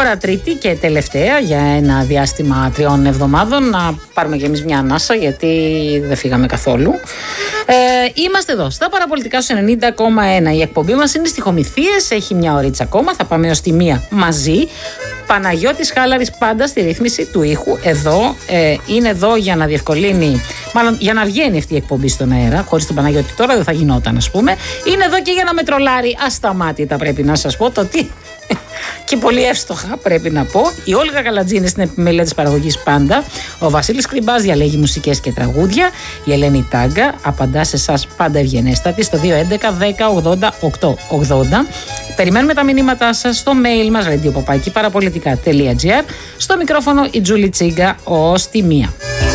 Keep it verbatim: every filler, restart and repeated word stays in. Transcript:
Τώρα τρίτη και τελευταία για ένα διάστημα τριών εβδομάδων να πάρουμε κι εμείς μια ανάσα, γιατί δεν φύγαμε καθόλου. Ε, είμαστε εδώ στα Παραπολιτικά στους ενενήντα κόμμα ένα. Η εκπομπή μας είναι στιχομυθίες, έχει μια ωρίτσα ακόμα, θα πάμε ως τη μία μαζί. Παναγιώτης Χάλαρης πάντα στη ρύθμιση του ήχου εδώ, ε, είναι εδώ για να διευκολύνει, μάλλον για να βγαίνει αυτή η εκπομπή στον αέρα. Χωρίς τον Παναγιώτη τώρα δεν θα γινόταν, ας πούμε. Είναι εδώ και για να με τρολάρει ασταμάτητα, πρέπει να σας πω το τι. Και πολύ εύστοχα πρέπει να πω. Η Όλγα Καλατζή είναι στην επιμέλεια της παραγωγής πάντα. Ο Βασίλης Κρυμπάς διαλέγει μουσικές και τραγούδια. Η Ελένη Τάγκα απαντά σε εσάς πάντα ευγενέστατη στο δύο έντεκα δέκα ογδόντα οκτώ ογδόντα. Περιμένουμε τα μηνύματά σας στο mail μας radio παπάκι παραπολιτικά τελεία τζι άρ. Στο μικρόφωνο η Τζούλη Τσίγκα ως τη μία.